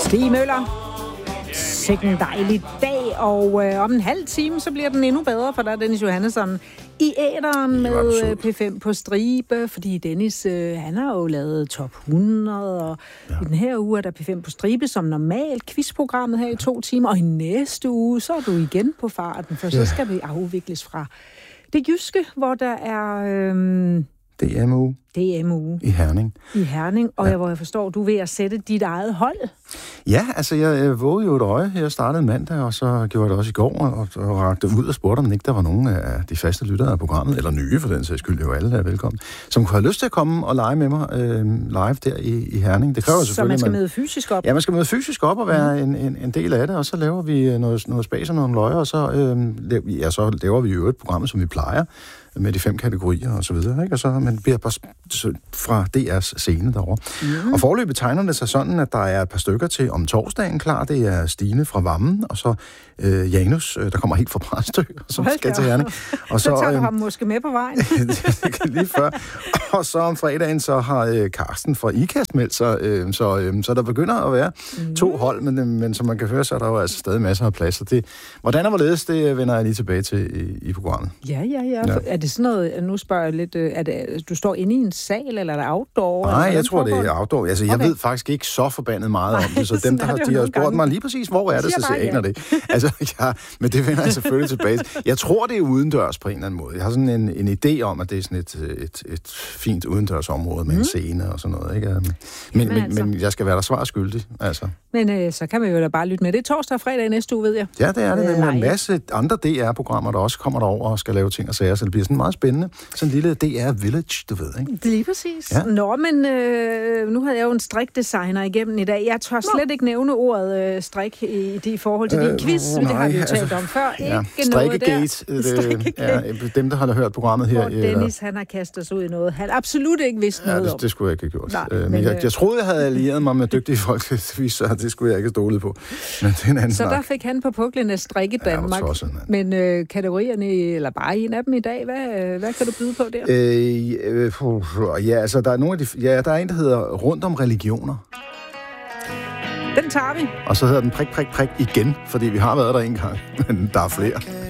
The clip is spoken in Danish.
Stig Møller. Sikke en dejlig dag, og om en halv time, så bliver den endnu bedre, for der er Dennis Johannesson i æteren med P5 på stribe, fordi Dennis, han har jo lavet top 100, og i den her uge er der P5 på stribe som normalt, quizprogrammet her i 2 timer, og i næste uge, så er du igen på farten, for så skal vi afvikles fra det jyske, hvor der er... DMU. I Herning. Og hvor jeg forstår, du er ved at sætte dit eget hold. Ja, altså jeg vågede jo et øje. Jeg startede mandag, og så gjorde jeg det også i går, og rakte ud og spurgte, om ikke der var nogen af de faste lyttere af programmet, eller nye for den sags skyld, jo alle er velkommen, som kunne have lyst til at komme og lege med mig live der i Herning. Det kræver selvfølgelig... Så man skal møde fysisk op? Ja, man skal møde fysisk op og være en del af det, og så laver vi noget spas og nogle løjer, og så laver vi jo et program, som vi plejer, med de 5 kategorier og så videre, ikke? Og så man bliver fra DR's scene derovre. Og forløbet tegner det sig sådan, at der er et par stykker til om torsdagen klar. Det er Stine fra Vammen, og så Janus, der kommer helt fra Præstø, som skal til Herning. Og så tager du ham måske med på vejen. Lige før. Og så om fredagen, så har Karsten fra IKAST meldt sig, så der begynder at være 2 hold, men som man kan høre, så er der jo altså stadig masser af plads. Hvordan og hvorledes, det vender jeg lige tilbage til i programmet. Ja. Er det sådan noget, nu spørger jeg lidt, du står inde i en sal, eller er det outdoor? Nej, jeg tror, det er outdoor. Altså, jeg ved faktisk ikke så forbandet meget om det, så dem, de har spurgt mig lige præcis, hvor er det, så jeg aner det. Altså, men det vender jeg selvfølgelig tilbage. Jeg tror, det er udendørs på en eller anden måde. Jeg har sådan en idé om, at det er sådan et fint udendørsområde med en scene og sådan noget, ikke? Men jeg skal være der svar skyldig, altså. Men så kan man jo da bare lytte med. Det er torsdag og fredag næste uge, ved jeg. Ja, det er det. Der er en masse andre DR-programmer, der også kommer derover og skal lave ting og sager, så det bliver sådan meget spændende. Sådan en lille DR Village, du ved, ikke? Lige præcis. Ja. Nå, men nu havde jeg jo en strikdesigner igennem i dag. Jeg tør slet ikke nævne ordet strik i forhold til din quiz. Det har vi jo talt om før. Ja. Strikkegate. Dem, der har hørt programmet her. Hvor Dennis, han har kastet sig ud i noget, han absolut ikke vidste noget om. Det skulle jeg ikke have gjort. Nej, men jeg troede, jeg havde allieret mig med dygtige folk, så det skulle jeg ikke stole på. Men det er en anden så der fik han på puklen af Strikke Danmark. Men kategorierne, eller bare en af dem i dag, hvad kan du byde på der? Altså, der er nogle af de... Ja, der er en, der hedder Rundt om religioner. Den tager vi. Og så hedder den prik igen, fordi vi har været der en gang, men der er flere.